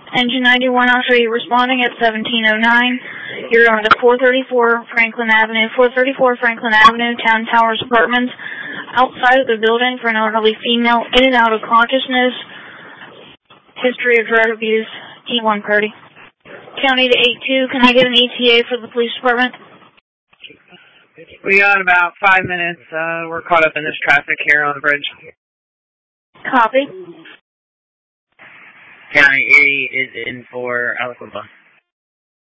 Engine 9103 responding at 1709. You're on to 434 Franklin Avenue. 434 Franklin Avenue, Town Towers Apartments. Outside of the building for an elderly female in and out of consciousness. History of drug abuse. T1 Purdy. County to 82. Can I get an ETA for the police department? We got about 5 minutes. We're caught up in this traffic here on the bridge. Copy. County 80 is in for Aliquippa.